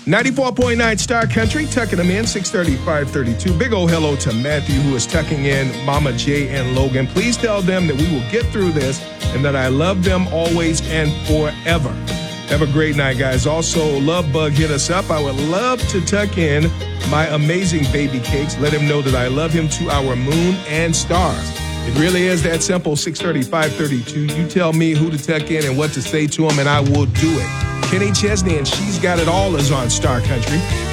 94.9 Star Country, tucking them in, 630, 532. Big old hello to Matthew, who is tucking in Mama J and Logan. Please tell them that we will get through this and that I love them always and forever. Have a great night, guys. Also, Love Bug hit us up. I would love to tuck in my amazing baby Cakes. Let him know that I love him to our moon and stars. It really is that simple, 630, 532. You tell me who to tuck in and what to say to him, and I will do it. Kenny Chesney and She's Got It All is on Star Country.